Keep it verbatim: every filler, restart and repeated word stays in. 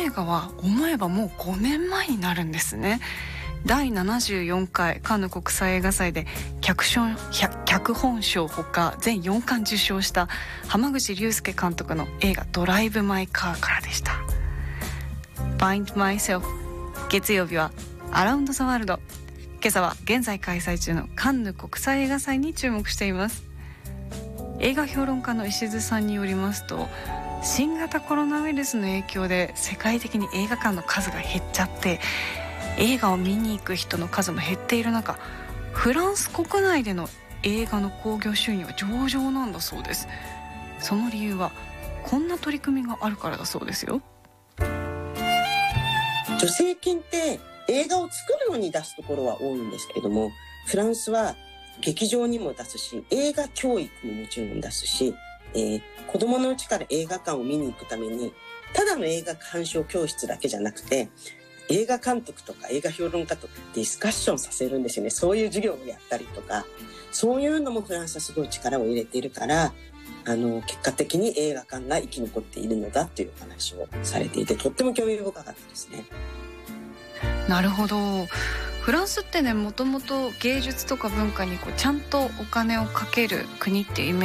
映画は思えばもうごねんまえになるんですね。だいななじゅうよんかいカンヌ国際映画祭で 脚, 脚本賞ほか全よんかん受賞した濱口竜介監督の映画ドライブ・マイ・カーからでした。 Find Myself、 月曜日はアラウンド・ザ・ワールド。今朝は現在開催中のカンヌ国際映画祭に注目しています。映画評論家の石津さんによりますと、新型コロナウイルスの影響で世界的に映画館の数が減っちゃって映画を見に行く人の数も減っている中、フランス国内での映画の興行収入は上々なんだそうです。その理由はこんな取り組みがあるからだそうですよ。 助成金って映画を作るのに出すところは多いんですけども、フランスは劇場にも出すし、映画教育ももちろん出すし、えー、子供のうちから映画館を見に行くためにただの映画鑑賞教室だけじゃなくて、映画監督とか映画評論家とディスカッションさせるんですよね。そういう授業をやったりとか、そういうのもフランスはすごい力を入れているから、あの結果的に映画館が生き残っているのだという話をされていて、とっても興味深かったですね。 なるほど。フランスってね、もともと芸術とか文化にこうちゃんとお金をかける国っていうイメージ